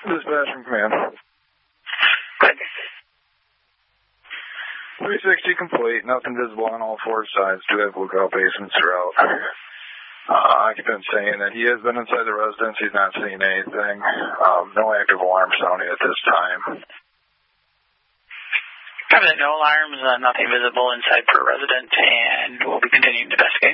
Dispatch from command. Good. 360 complete. Nothing visible on all four sides. Do have lookout basements throughout. Occupant saying that he has been inside the residence. He's not seeing anything. No active alarm sounding at this time. Copy that. No alarms. Nothing visible inside per resident, and we'll be continuing to investigate.